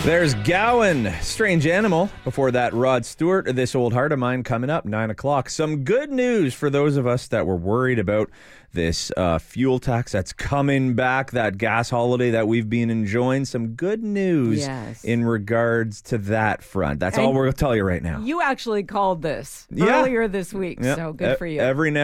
There's Gowan, Strange Animal. Before that, Rod Stewart, This Old Heart of Mine, coming up, 9 o'clock. Some good news for those of us that were worried about this fuel tax that's coming back, that gas holiday that we've been enjoying. Some good news in regards to that front. That's all we're going to tell you right now. You actually called this earlier this week, so good for you. Every now